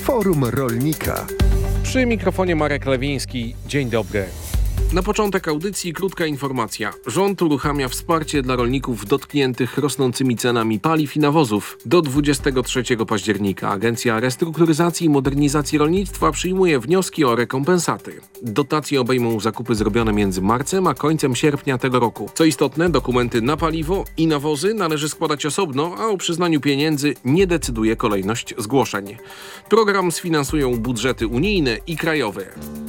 Forum Rolnika. Przy mikrofonie Marek Lewiński. Dzień dobry. Na początek audycji krótka informacja. Rząd uruchamia wsparcie dla rolników dotkniętych rosnącymi cenami paliw i nawozów. Do 23 października Agencja Restrukturyzacji i Modernizacji Rolnictwa przyjmuje wnioski o rekompensaty. Dotacje obejmą zakupy zrobione między marcem a końcem sierpnia tego roku. Co istotne, dokumenty na paliwo i nawozy należy składać osobno, a o przyznaniu pieniędzy nie decyduje kolejność zgłoszeń. Program sfinansują budżety unijne i krajowe.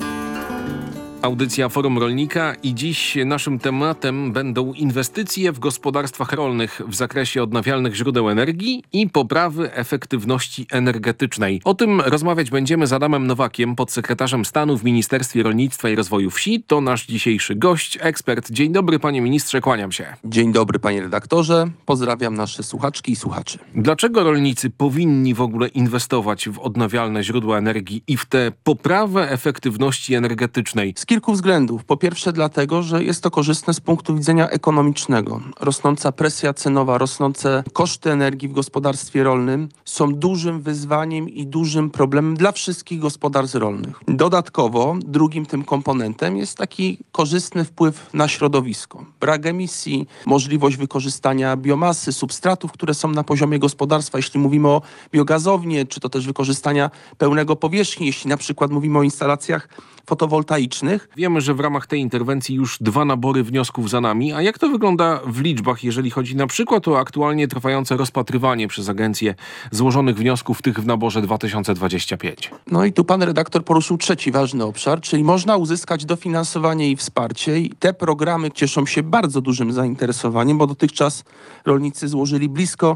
Audycja Forum Rolnika i dziś naszym tematem będą inwestycje w gospodarstwach rolnych w zakresie odnawialnych źródeł energii i poprawy efektywności energetycznej. O tym rozmawiać będziemy z Adamem Nowakiem, podsekretarzem stanu w Ministerstwie Rolnictwa i Rozwoju Wsi. To nasz dzisiejszy gość, ekspert. Dzień dobry, panie ministrze, kłaniam się. Dzień dobry, panie redaktorze. Pozdrawiam nasze słuchaczki i słuchaczy. Dlaczego rolnicy powinni w ogóle inwestować w odnawialne źródła energii i w tę poprawę efektywności energetycznej? Z kilku względów. Po pierwsze dlatego, że jest to korzystne z punktu widzenia ekonomicznego. Rosnąca presja cenowa, rosnące koszty energii w gospodarstwie rolnym są dużym wyzwaniem i dużym problemem dla wszystkich gospodarstw rolnych. Dodatkowo drugim tym komponentem jest taki korzystny wpływ na środowisko. Brak emisji, możliwość wykorzystania biomasy, substratów, które są na poziomie gospodarstwa, jeśli mówimy o biogazowni, czy to też wykorzystania pełnego powierzchni, jeśli na przykład mówimy o instalacjach fotowoltaicznych. Wiemy, że w ramach tej interwencji już 2 nabory wniosków za nami. A jak to wygląda w liczbach, jeżeli chodzi na przykład o aktualnie trwające rozpatrywanie przez agencję złożonych wniosków tych w naborze 2025? No i tu pan redaktor poruszył trzeci ważny obszar, czyli można uzyskać dofinansowanie i wsparcie. I te programy cieszą się bardzo dużym zainteresowaniem, bo dotychczas rolnicy złożyli blisko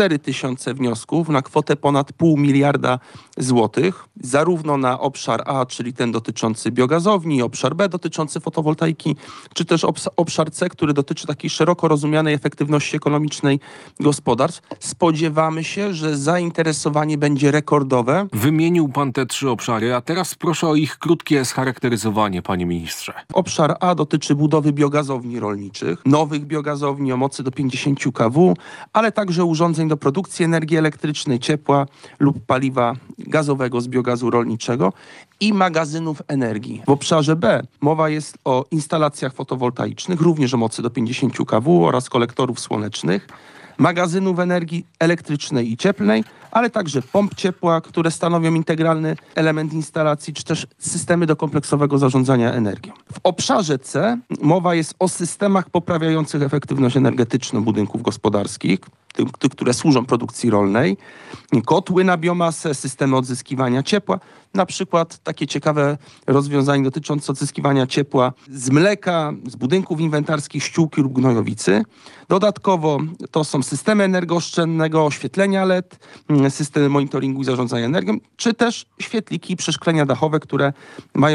4000 wniosków na kwotę ponad 0,5 miliarda złotych, zarówno na obszar A, czyli ten dotyczący biogazowni, obszar B dotyczący fotowoltaiki, czy też obszar C, który dotyczy takiej szeroko rozumianej efektywności ekonomicznej gospodarstw. Spodziewamy się, że zainteresowanie będzie rekordowe. Wymienił pan te 3 obszary, a teraz proszę o ich krótkie scharakteryzowanie, panie ministrze. Obszar A dotyczy budowy biogazowni rolniczych, nowych biogazowni o mocy do 50 kW, ale także urządzeń do produkcji energii elektrycznej, ciepła lub paliwa gazowego z biogazu rolniczego i magazynów energii. W obszarze B mowa jest o instalacjach fotowoltaicznych, również o mocy do 50 kW oraz kolektorów słonecznych, magazynów energii elektrycznej i cieplnej, ale także pomp ciepła, które stanowią integralny element instalacji, czy też systemy do kompleksowego zarządzania energią. W obszarze C mowa jest o systemach poprawiających efektywność energetyczną budynków gospodarskich, tych, które służą produkcji rolnej, kotły na biomasę, systemy odzyskiwania ciepła, na przykład takie ciekawe rozwiązanie dotyczące odzyskiwania ciepła z mleka, z budynków inwentarskich, ściółki lub gnojowicy. Dodatkowo to są systemy energooszczędnego oświetlenia LED, systemy monitoringu i zarządzania energią, czy też świetliki i przeszklenia dachowe, które mają